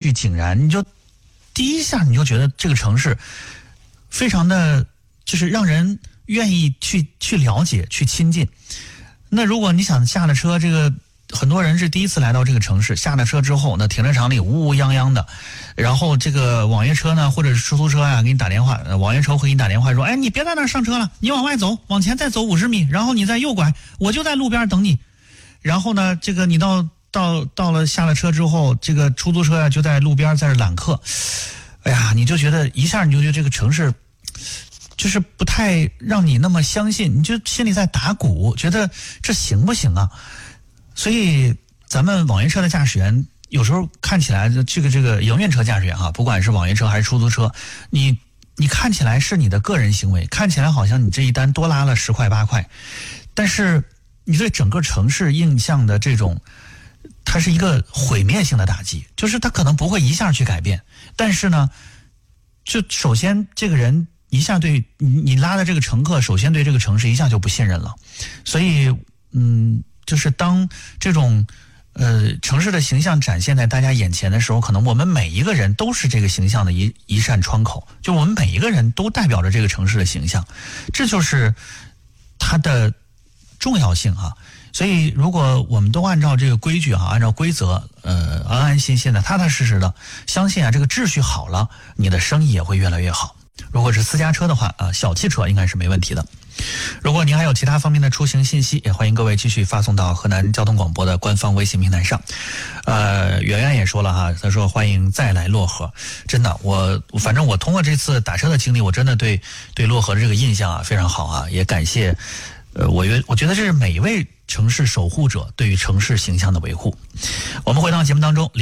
序井然，你就第一下你就觉得这个城市非常的就是让人愿意去了解去亲近。那如果你想下了车，这个很多人是第一次来到这个城市，下了车之后，那停车场里乌乌泱泱的，然后这个网约车呢或者是出租车啊给你打电话，网约车会给你打电话说，哎，你别在那儿上车了，你往外走，往前再走50米，然后你再右拐，我就在路边等你。然后呢，这个你到了下了车之后，这个出租车啊就在路边在这揽客。哎呀，你就觉得一下你就觉得这个城市就是不太让你那么相信，你就心里在打鼓，觉得这行不行啊？所以咱们网约车的驾驶员有时候看起来这个营运车驾驶员哈，不管是网约车还是出租车，你看起来是你的个人行为，看起来好像你这一单多拉了10块8块，但是你对整个城市印象的这种，它是一个毁灭性的打击，就是它可能不会一下去改变，但是呢，就首先这个人一下对你拉的这个乘客，首先对这个城市一下就不信任了，所以就是当这种城市的形象展现在大家眼前的时候，可能我们每一个人都是这个形象的一扇窗口，就我们每一个人都代表着这个城市的形象，这就是它的重要性啊。所以如果我们都按照这个规矩啊，按照规则安安心心的踏踏实实的，相信啊这个秩序好了，你的生意也会越来越好。如果是私家车的话小汽车应该是没问题的。如果您还有其他方面的出行信息，也欢迎各位继续发送到河南交通广播的官方微信平台上。圆圆也说了哈，他说欢迎再来漯河。真的，反正我通过这次打车的经历，我真的对漯河的这个印象非常好啊，也感谢我觉得这是每一位城市守护者对于城市形象的维护。我们回到节目当中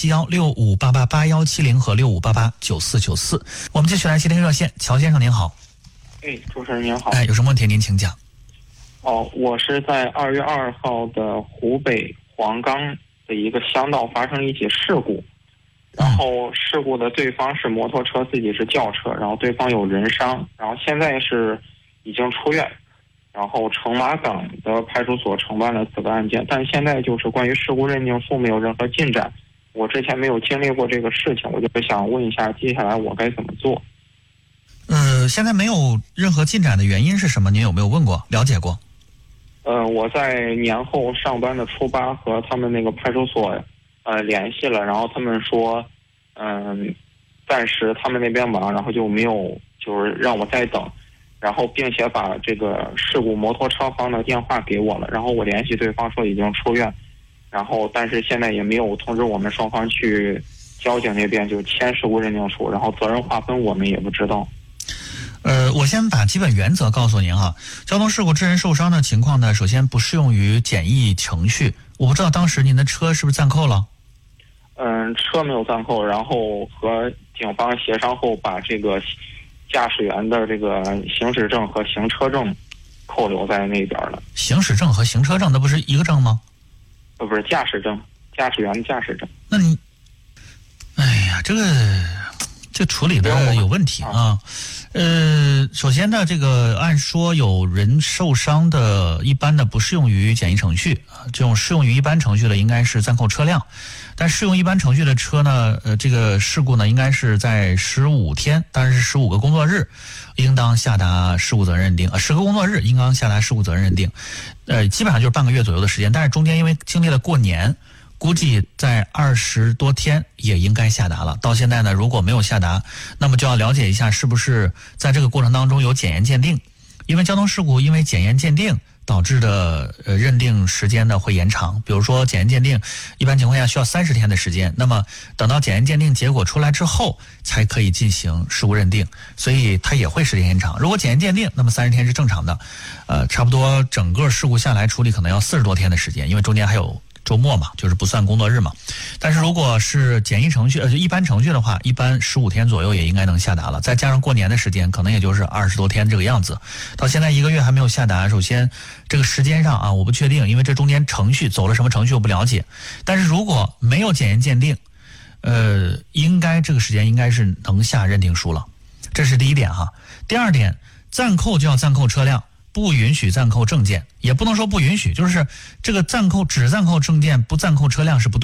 ，037165888170和65889494，我们继续来接听热线。乔先生您好。 主持人您好。 有什么问题您请讲。 我是在2月2号的湖北黄冈的一个乡道发生了一起事故，然后事故的对方是摩托车，自己是轿车，然后对方有人伤，然后现在是已经出院，然后城马港的派出所承办了此个案件，但现在就是关于事故认定书没有任何进展，我之前没有经历过这个事情，我就想问一下接下来我该怎么做。 现在没有任何进展的原因是什么？您有没有问过了解过？ 我在年后上班的初8和他们那个派出所联系了，然后他们说暂时他们那边忙，然后就没有就是让我再等，然后并且把这个事故摩托车方的电话给我了，然后我联系对方说已经出院，然后但是现在也没有通知我们双方去交警那边就签事故认定书，然后责任划分我们也不知道。 我先把基本原则告诉您哈。交通事故致人受伤的情况呢，首先不适用于简易程序。我不知道当时您的车是不是暂扣了？ 车没有暂扣，然后和警方协商后，把这个驾驶员的这个行驶证和行车证扣留在那边了。 行驶证和行车证那不是一个证吗？ 不是驾驶证，驾驶员的驾驶证。 那你，哎呀，这处理的有问题啊。首先呢，这个按说有人受伤的，一般的不适用于简易程序啊，这种适用于一般程序的应该是暂扣车辆，但适用一般程序的车呢，这个事故呢应该是在15天，当然是15个工作日，应当下达事故责任认定10个工作日应当下达事故责任认定，基本上就是半个月左右的时间，但是中间因为经历了过年。估计在20多天也应该下达了。到现在呢，如果没有下达，那么就要了解一下是不是在这个过程当中有检验鉴定，因为交通事故因为检验鉴定导致的认定时间呢会延长。比如说检验鉴定一般情况下需要30天的时间，那么等到检验鉴定结果出来之后才可以进行事故认定，所以它也会时间延长。如果检验鉴定，那么30天是正常的，差不多整个事故下来处理可能要40多天的时间，因为中间还有周末嘛，就是不算工作日嘛。但是如果是简易程序就一般程序的话，一般15天左右也应该能下达了，再加上过年的时间可能也就是20多天这个样子。到现在1个月还没有下达，首先这个时间上啊我不确定，因为这中间程序走了什么程序我不了解。但是如果没有检验鉴定，应该这个时间应该是能下认定书了，这是第一点哈。第二点，暂扣就要暂扣车辆，不允许暂扣证件，也不能说不允许，就是这个暂扣只暂扣证件不暂扣车辆是不对的，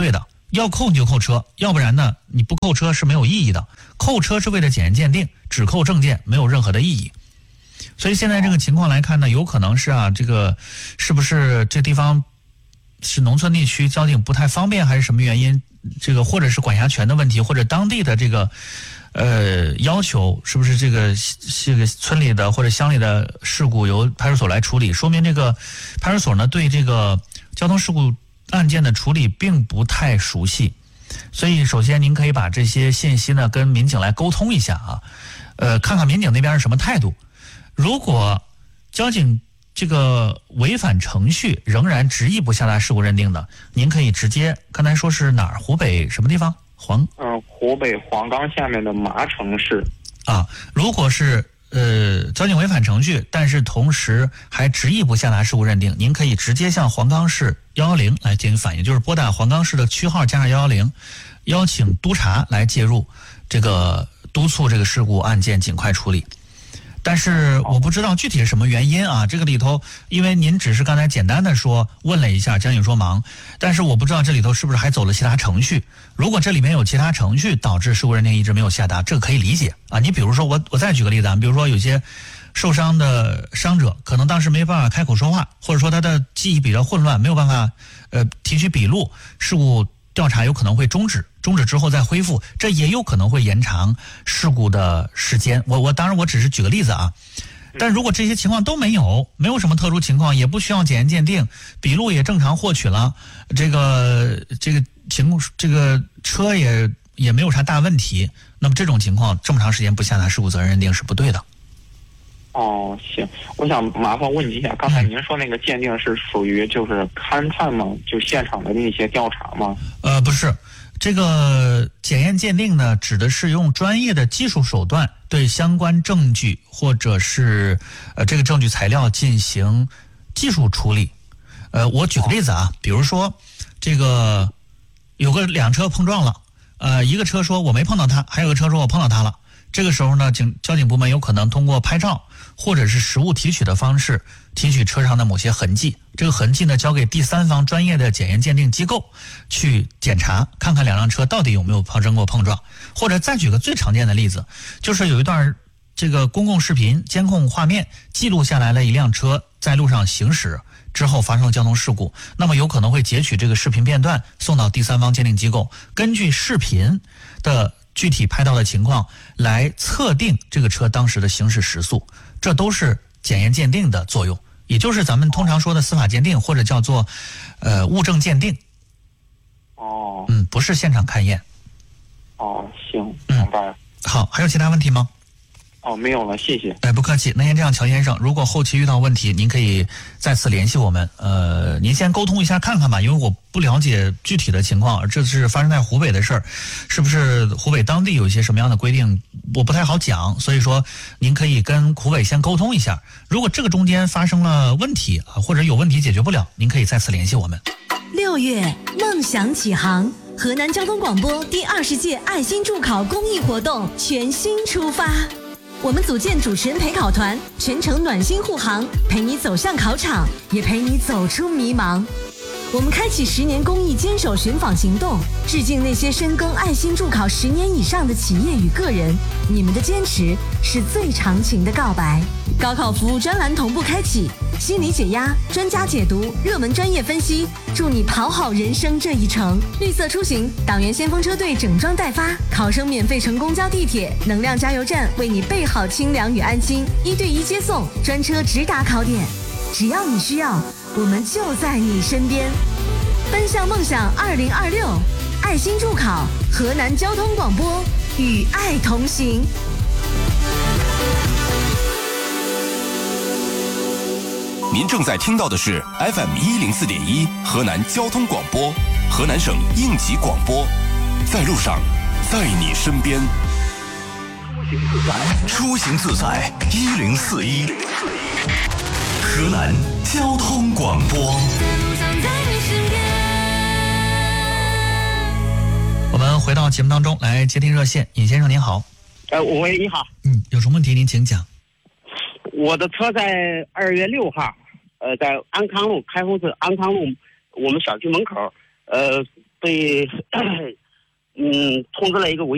要扣你就扣车，要不然呢你不扣车是没有意义的。扣车是为了检验鉴定，只扣证件没有任何的意义。所以现在这个情况来看呢，有可能是这个是不是这地方是农村地区，交警不太方便，还是什么原因？这个或者是管辖权的问题，或者当地的这个要求，是不是这个村里的或者乡里的事故由派出所来处理？说明这个派出所呢对这个交通事故案件的处理并不太熟悉。所以首先您可以把这些信息呢跟民警来沟通一下看看民警那边是什么态度。如果交警这个违反程序仍然执意不下达事故认定的，您可以直接，刚才说是哪儿？湖北什么地方？ 湖北黄冈下面的麻城市。 如果是交警违反程序，但是同时还执意不下达事故认定，您可以直接向黄冈市110来进行反映，就是拨打黄冈市的区号加上110，邀请督察来介入，这个督促这个事故案件尽快处理。但是我不知道具体是什么原因这个里头，因为您只是刚才简单的说问了一下，交警说忙，但是我不知道这里头是不是还走了其他程序。如果这里面有其他程序导致事故认定一直没有下达，这个可以理解你比如说我再举个例子比如说有些受伤的伤者可能当时没办法开口说话，或者说他的记忆比较混乱，没有办法提取笔录，事故调查有可能会终止之后再恢复，这也有可能会延长事故的时间。当然我只是举个例子但如果这些情况都没有什么特殊情况，也不需要检验鉴定，笔录也正常获取了，这个车也没有啥大问题，那么这种情况这么长时间不下达事故责任认定是不对的。 行，我想麻烦问你一下，刚才您说那个鉴定是属于就是勘探吗？就现场的那些调查吗？ 不是，这个检验鉴定呢，指的是用专业的技术手段对相关证据或者是这个证据材料进行技术处理。我举个例子比如说这个有个两车碰撞了，一个车说我没碰到他，还有个车说我碰到他了。这个时候呢，交警部门有可能通过拍照或者是实物提取的方式提取车上的某些痕迹，这个痕迹呢交给第三方专业的检验鉴定机构去检查，看看两辆车到底有没有发生过碰撞。或者再举个最常见的例子，就是有一段这个公共视频监控画面记录下来了一辆车在路上行驶之后发生交通事故，那么有可能会截取这个视频片段送到第三方鉴定机构，根据视频的具体拍到的情况来测定这个车当时的行驶时速，这都是检验鉴定的作用，也就是咱们通常说的司法鉴定或者叫做物证鉴定。不是现场勘验。 行，明白了。 好，还有其他问题吗？ 没有了，谢谢。 不客气。那先这样，乔先生，如果后期遇到问题，您可以再次联系我们。您先沟通一下看看吧，因为我不了解具体的情况，这是发生在湖北的事儿，是不是湖北当地有一些什么样的规定，我不太好讲。所以说，您可以跟湖北先沟通一下。如果这个中间发生了问题或者有问题解决不了，您可以再次联系我们。 6月，梦想启航，河南交通广播第20届爱心助考公益活动全新出发。我们组建主持人陪考团，全程暖心护航，陪你走向考场，也陪你走出迷茫。我们开启10年公益坚守寻访行动，致敬那些深耕爱心助考10年以上的企业与个人，你们的坚持是最长情的告白。高考服务专栏同步开启，心理解压、专家解读、热门专业分析，祝你跑好人生这一程。绿色出行，党员先锋车队整装待发，考生免费乘公交地铁，能量加油站为你备好清凉与安心，1对1接送，专车直达考点。只要你需要，我们就在你身边。奔向梦想2026，爱心助考，河南交通广播，与爱同行。 您正在听到的是 FM104.1 河南交通广播，河南省应急广播，在路上，在你身边。出行自在1041，河南交通广播。 我们回到节目当中来接听热线，尹先生您好。 喂，你好。 有什么问题您请讲。 我的车在2月6号，在安康路，开封市安康路我们小区门口， 被通知了一个